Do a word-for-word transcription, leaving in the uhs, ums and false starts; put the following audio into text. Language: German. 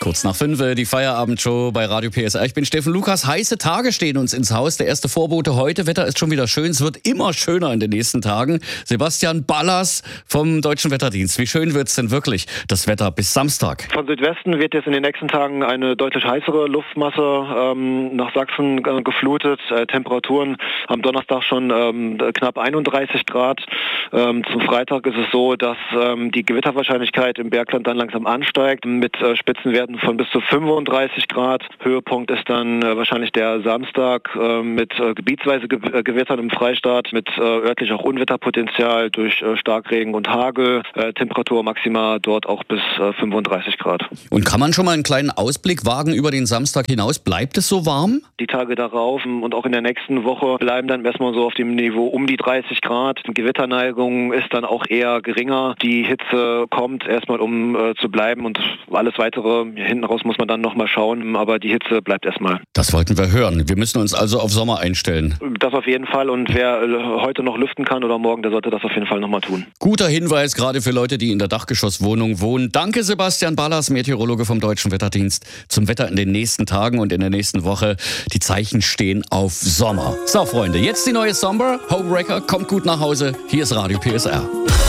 Kurz nach fünf, die Feierabendshow bei Radio P S R. Ich bin Steffen Lukas. Heiße Tage stehen uns ins Haus. Der erste Vorbote heute. Wetter ist schon wieder schön. Es wird immer schöner in den nächsten Tagen. Sebastian Ballas vom Deutschen Wetterdienst. Wie schön wird es denn wirklich, das Wetter bis Samstag? Von Südwesten wird jetzt in den nächsten Tagen eine deutlich heißere Luftmasse ähm, nach Sachsen äh, geflutet. Äh, Temperaturen am Donnerstag schon ähm, knapp einunddreißig Grad. Ähm, zum Freitag ist es so, dass ähm, die Gewitterwahrscheinlichkeit im Bergland dann langsam ansteigt mit äh, Spitzenwerten von bis zu fünfunddreißig Grad. Höhepunkt ist dann äh, wahrscheinlich der Samstag äh, mit äh, gebietsweise Ge äh, Gewittern im Freistaat, mit äh, örtlich auch Unwetterpotenzial durch äh, Starkregen und Hagel. Äh, Temperatur maximal dort auch bis äh, fünfunddreißig Grad. Und kann man schon mal einen kleinen Ausblick wagen über den Samstag hinaus? Bleibt es so warm? Die Tage darauf und auch in der nächsten Woche bleiben dann erstmal so auf dem Niveau um die dreißig Grad. Die Gewitterneigung ist dann auch eher geringer. Die Hitze kommt erstmal, um äh, zu bleiben, und alles weitere hinten raus muss man dann nochmal schauen, aber die Hitze bleibt erstmal. Das wollten wir hören. Wir müssen uns also auf Sommer einstellen. Das auf jeden Fall, und wer heute noch lüften kann oder morgen, der sollte das auf jeden Fall nochmal tun. Guter Hinweis, gerade für Leute, die in der Dachgeschosswohnung wohnen. Danke Sebastian Ballas, Meteorologe vom Deutschen Wetterdienst, zum Wetter in den nächsten Tagen und in der nächsten Woche. Die Zeichen stehen auf Sommer. So Freunde, jetzt die neue Summer. Homewrecker kommt gut nach Hause. Hier ist Radio P S R.